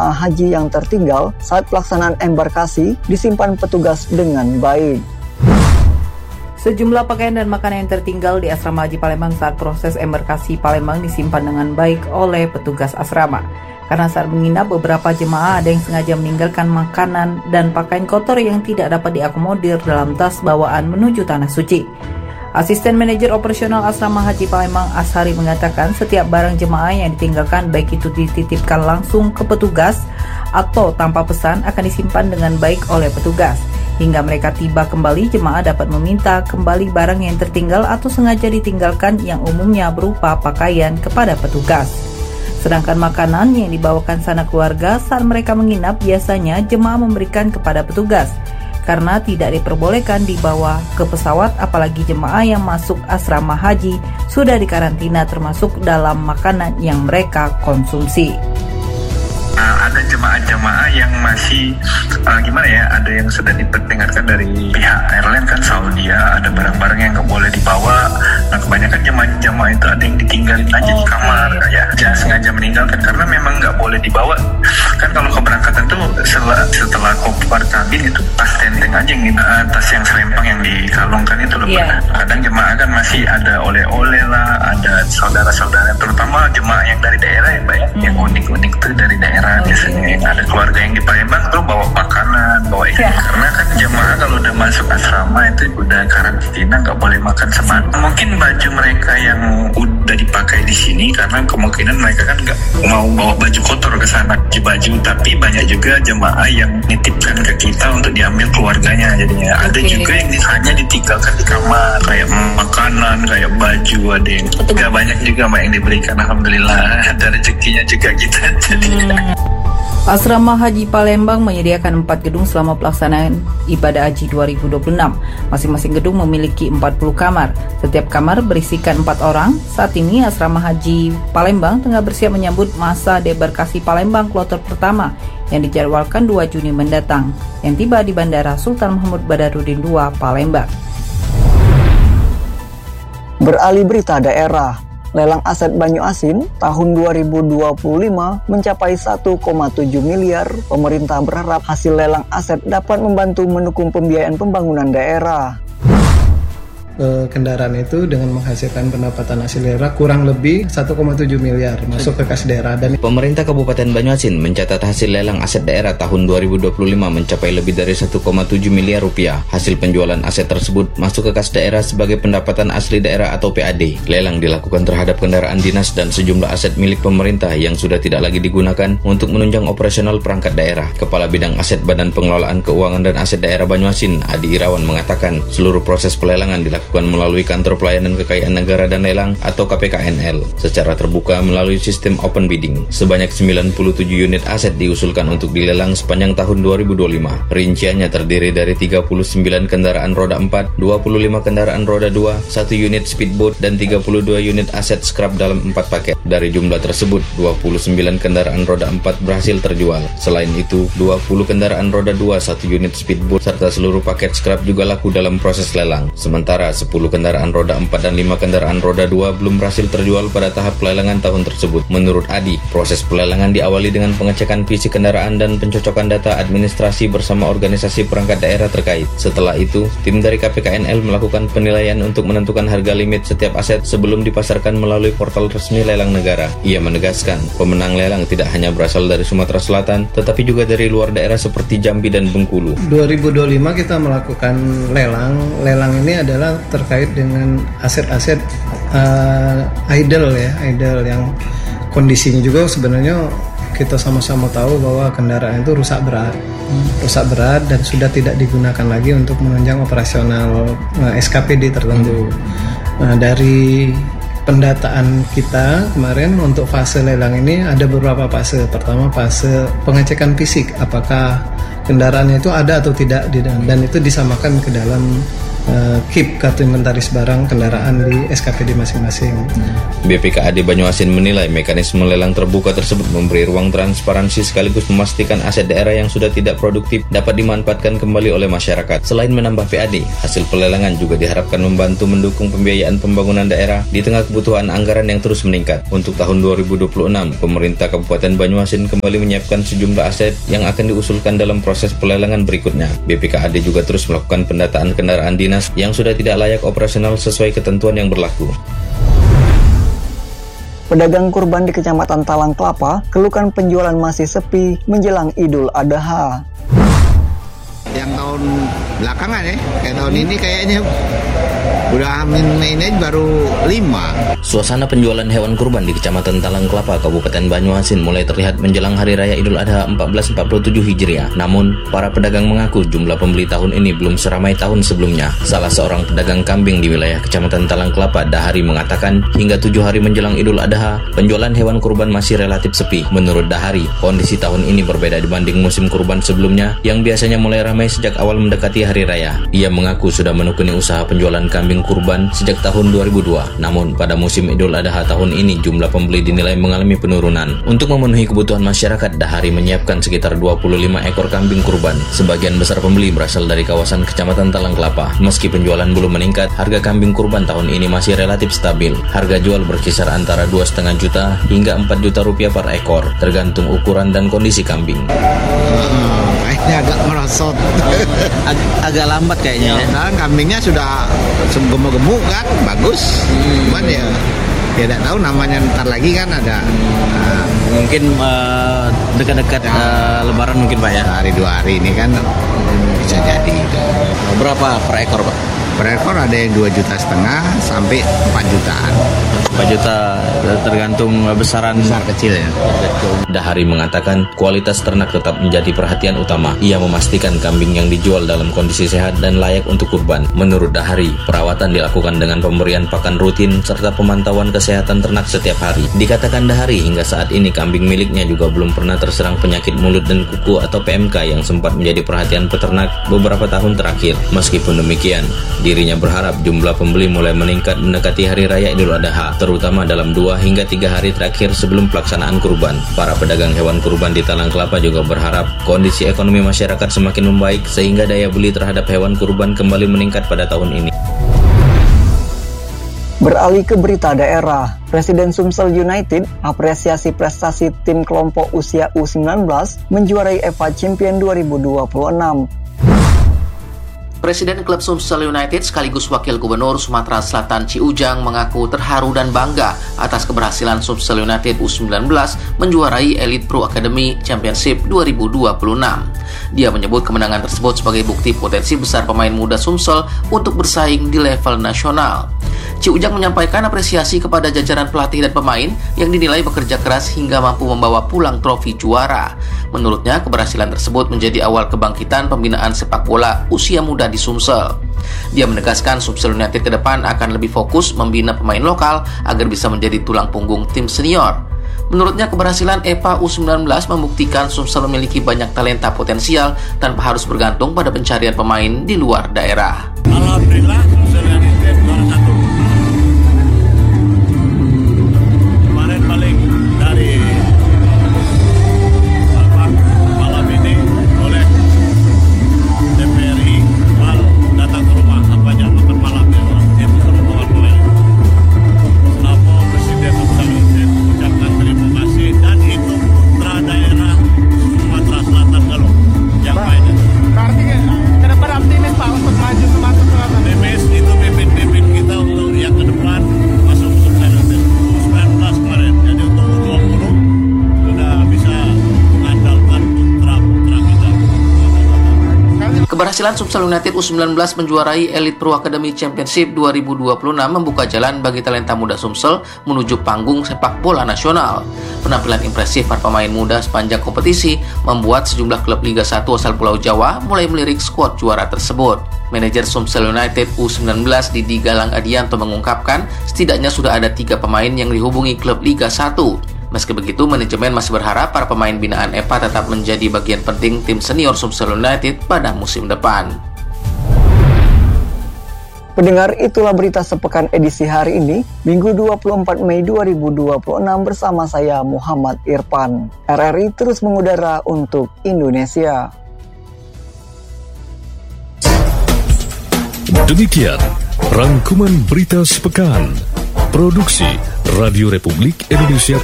haji yang tertinggal saat pelaksanaan embarkasi disimpan petugas dengan baik. Sejumlah pakaian dan makanan yang tertinggal di asrama haji Palembang saat proses embarkasi Palembang disimpan dengan baik oleh petugas asrama. Karena saat menginap, beberapa jemaah ada yang sengaja meninggalkan makanan dan pakaian kotor yang tidak dapat diakomodir dalam tas bawaan menuju Tanah Suci. Asisten Manajer Operasional Asrama Haji Palembang Ashari mengatakan setiap barang jemaah yang ditinggalkan baik itu dititipkan langsung ke petugas atau tanpa pesan akan disimpan dengan baik oleh petugas. Hingga mereka tiba kembali, jemaah dapat meminta kembali barang yang tertinggal atau sengaja ditinggalkan yang umumnya berupa pakaian kepada petugas. Sedangkan makanan yang dibawakan sanak keluarga saat mereka menginap biasanya jemaah memberikan kepada petugas karena tidak diperbolehkan dibawa ke pesawat, apalagi jemaah yang masuk asrama haji sudah dikarantina termasuk dalam makanan yang mereka konsumsi. Ada jemaah-jemaah yang masih ada yang sudah diperdengarkan dari pihak airline kan Saudi ada barang-barang yang nggak boleh dibawa. Nah kebanyakan jemaah itu ada yang ditinggalin aja di kamar, jangan sengaja meninggalkan karena memang nggak boleh dibawa. Kan kalau keberangkatan tuh setelah keluar kabin itu tas tenteng aja yang tas yang serempang yang dikalungkan itu loh. Kadang jemaah kan masih ada oleh-oleh lah, ada saudara-saudara, terutama jemaah yang dari daerah ya Mbak, yang unik-unik tuh dari daerah. Biasanya yang ada keluarga yang di Palembang tuh bawa makanan, bawa ikan. Karena kan jemaah kalau udah masuk asrama itu udah karantina, nggak boleh makan semata. Mungkin baju mereka yang udah dipakai di sini karena kemungkinan mereka kan nggak mau bawa baju kotor ke sana, baju. Tapi banyak juga jemaah yang nitipkan ke kita untuk diambil keluarganya. Jadinya ada juga yang hanya ditinggalkan di kamar, kayak makanan, kayak baju, ada yang nggak banyak juga Mbak yang diberikan. Alhamdulillah ada rezekinya juga kita. Asrama Haji Palembang menyediakan 4 gedung selama pelaksanaan ibadah haji 2026. Masing-masing gedung memiliki 40 kamar. Setiap kamar berisikan 4 orang. Saat ini Asrama Haji Palembang tengah bersiap menyambut masa debarkasi Palembang kloter pertama yang dijadwalkan 2 Juni mendatang, yang tiba di Bandara Sultan Mahmud Badarudin II, Palembang. Beralih berita daerah. Lelang aset Banyu Asin tahun 2025 mencapai 1,7 miliar. Pemerintah berharap hasil lelang aset dapat membantu mendukung pembiayaan pembangunan daerah. Kendaraan itu dengan menghasilkan pendapatan hasil daerah kurang lebih 1,7 miliar masuk ke kas daerah. Dan pemerintah Kabupaten Banyuasin mencatat hasil lelang aset daerah tahun 2025 mencapai lebih dari 1,7 miliar rupiah. Hasil penjualan aset tersebut masuk ke kas daerah sebagai pendapatan asli daerah atau PAD. Lelang dilakukan terhadap kendaraan dinas dan sejumlah aset milik pemerintah yang sudah tidak lagi digunakan untuk menunjang operasional perangkat daerah. Kepala Bidang Aset Badan Pengelolaan Keuangan dan Aset Daerah Banyuasin, Adi Irawan, mengatakan seluruh proses pelelangan dilakukan melalui Kantor Pelayanan Kekayaan Negara dan Lelang atau KPKNL secara terbuka melalui sistem open bidding. Sebanyak 97 unit aset diusulkan untuk dilelang sepanjang tahun 2025. Rinciannya terdiri dari 39 kendaraan roda 4, 25 kendaraan roda 2, 1 unit speedboat, dan 32 unit aset scrap dalam 4 paket. Dari jumlah tersebut, 29 kendaraan roda 4 berhasil terjual. Selain itu, 20 kendaraan roda 2, 1 unit speedboat, serta seluruh paket scrap juga laku dalam proses lelang. Sementara 10 kendaraan roda 4 dan 5 kendaraan roda 2 belum berhasil terjual pada tahap pelelangan tahun tersebut. Menurut Adi, proses pelelangan diawali dengan pengecekan fisik kendaraan dan pencocokan data administrasi bersama organisasi perangkat daerah terkait. Setelah itu, tim dari KPKNL melakukan penilaian untuk menentukan harga limit setiap aset sebelum dipasarkan melalui portal resmi lelang negara. Ia menegaskan, pemenang lelang tidak hanya berasal dari Sumatera Selatan, tetapi juga dari luar daerah seperti Jambi dan Bengkulu. 2025 kita melakukan lelang. Lelang ini adalah terkait dengan aset-aset idle yang kondisinya juga sebenarnya kita sama-sama tahu bahwa kendaraan itu rusak berat dan sudah tidak digunakan lagi untuk menunjang operasional SKPD tertentu. Nah, dari pendataan kita kemarin untuk fase lelang ini ada beberapa fase. Pertama, fase pengecekan fisik apakah kendaraannya itu ada atau tidak, dan itu disamakan ke dalam keep kartu inventaris barang kendaraan di SKPD masing-masing. BPKAD Banyuasin menilai mekanisme lelang terbuka tersebut memberi ruang transparansi sekaligus memastikan aset daerah yang sudah tidak produktif dapat dimanfaatkan kembali oleh masyarakat. Selain menambah PAD, hasil pelelangan juga diharapkan membantu mendukung pembiayaan pembangunan daerah di tengah kebutuhan anggaran yang terus meningkat. Untuk tahun 2026, pemerintah Kabupaten Banyuasin kembali menyiapkan sejumlah aset yang akan diusulkan dalam proses pelelangan berikutnya. BPKAD juga terus melakukan pendataan kendaraan dinas yang sudah tidak layak operasional sesuai ketentuan yang berlaku. Pedagang kurban di Kecamatan Talang Kelapa keluhkan penjualan masih sepi menjelang Idul Adha. Yang tahun belakangan ya, kayak tahun ini kayaknya udah ini baru 5. Suasana penjualan hewan kurban di Kecamatan Talang Kelapa, Kabupaten Banyuasin mulai terlihat menjelang Hari Raya Idul Adha 1447 Hijriah. Namun, para pedagang mengaku jumlah pembeli tahun ini belum seramai tahun sebelumnya. Salah seorang pedagang kambing di wilayah Kecamatan Talang Kelapa, Dahari, mengatakan hingga 7 hari menjelang Idul Adha, penjualan hewan kurban masih relatif sepi. Menurut Dahari, kondisi tahun ini berbeda dibanding musim kurban sebelumnya yang biasanya mulai ramai sejak awal mendekati Hari Raya. Ia mengaku sudah menekuni usaha penjualan kambing kurban sejak tahun 2002. Namun pada musim Idul Adha tahun ini jumlah pembeli dinilai mengalami penurunan. Untuk memenuhi kebutuhan masyarakat, Dahari menyiapkan sekitar 25 ekor kambing kurban. Sebagian besar pembeli berasal dari kawasan Kecamatan Talang Kelapa. Meski penjualan belum meningkat, harga kambing kurban tahun ini masih relatif stabil. Harga jual berkisar antara 2,5 juta hingga 4 juta rupiah per ekor, tergantung ukuran dan kondisi kambing. Kayaknya agak merosot. Agak lambat kayaknya. Sekarang kambingnya sudah gemuk-gemuk kan, bagus. Cuman ya tidak tahu namanya ntar lagi kan ada. Mungkin dekat-dekat Lebaran mungkin Pak ya. Hari 2 hari ini kan bisa jadi. Berapa per ekor Pak? Per ekor ada yang 2,5 juta sampai 4 jutaan. 4 juta tergantung besaran Besar kecil ya. Dahari mengatakan kualitas ternak tetap menjadi perhatian utama. Ia memastikan kambing yang dijual dalam kondisi sehat dan layak untuk kurban. Menurut Dahari, perawatan dilakukan dengan pemberian pakan rutin serta pemantauan kesehatan ternak setiap hari. Dikatakan Dahari hingga saat ini kambing miliknya juga belum pernah terserang penyakit mulut dan kuku atau PMK yang sempat menjadi perhatian peternak beberapa tahun terakhir. Meskipun demikian, dirinya berharap jumlah pembeli mulai meningkat mendekati Hari Raya Idul Adha, terutama dalam 2 hingga 3 hari terakhir sebelum pelaksanaan kurban. Para pedagang hewan kurban di Talang Kelapa juga berharap kondisi ekonomi masyarakat semakin membaik sehingga daya beli terhadap hewan kurban kembali meningkat pada tahun ini. Beralih ke berita daerah, Presiden Sumsel United apresiasi prestasi tim kelompok usia U19 menjuarai EVA Champion 2026. Presiden klub Sumsel United sekaligus Wakil Gubernur Sumatera Selatan Ci Ujang mengaku terharu dan bangga atas keberhasilan Sumsel United U19 menjuarai Elite Pro Academy Championship 2026. Dia menyebut kemenangan tersebut sebagai bukti potensi besar pemain muda Sumsel untuk bersaing di level nasional. Ci Ujang menyampaikan apresiasi kepada jajaran pelatih dan pemain yang dinilai bekerja keras hingga mampu membawa pulang trofi juara. Menurutnya, keberhasilan tersebut menjadi awal kebangkitan pembinaan sepak bola usia muda di Sumsel. Dia menegaskan Sumsel United ke depan akan lebih fokus membina pemain lokal agar bisa menjadi tulang punggung tim senior. Menurutnya, keberhasilan EVA U19 membuktikan Sumsel memiliki banyak talenta potensial tanpa harus bergantung pada pencarian pemain di luar daerah. Alhamdulillah, Sumsel United juara 1. Kemarin paling dari malam ini oleh TPRI datang ke rumah makan malam itu suruh bawa pemain. Selama Presiden Sumsel United ucapkan terima kasih dan itu putra daerah Sumatera Selatan kalau yang mainnya. Berarti ke depan optimis Pak untuk maju ke Sumatera Selatan. Optimis itu pimpin kita untuk yang ke depan masuk ke Sumsel United. 19 kemarin, jadi untuk 20 sudah bisa mengandalkan putra-putra kita. Keberhasilan Sumsel United U19 menjuarai Elite Pro Academy Championship 2026 membuka jalan bagi talenta muda Sumsel menuju panggung sepak bola nasional. Penampilan impresif para pemain muda sepanjang kompetisi membuat sejumlah klub Liga 1 asal Pulau Jawa mulai melirik skuad juara tersebut. Manajer Sumsel United U19 Didi Galang Adianto mengungkapkan setidaknya sudah ada 3 pemain yang dihubungi klub Liga 1. Meski begitu, manajemen masih berharap para pemain binaan EVA tetap menjadi bagian penting tim senior Sumsel United pada musim depan. Pendengar, itulah berita sepekan edisi hari ini, Minggu 24 Mei 2026 bersama saya Muhammad Irfan. RRI terus mengudara untuk Indonesia. Demikian rangkuman berita sepekan. Produksi Radio Republik Indonesia